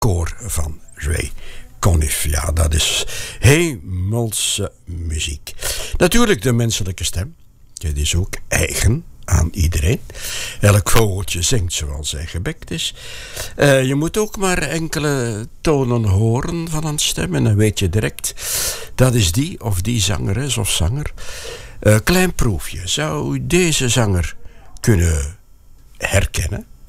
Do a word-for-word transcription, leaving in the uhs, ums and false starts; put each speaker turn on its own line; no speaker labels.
koor van Ray Conniff. Ja, dat is hemelse muziek. Natuurlijk de menselijke stem. Het is ook eigen aan iedereen. Elk vogeltje zingt zoals hij gebekt is. Uh, je moet ook maar enkele tonen horen van een stem en dan weet je direct dat is die of die zangeres of zanger. Uh, klein proefje. Zou deze zanger kunnen herkennen?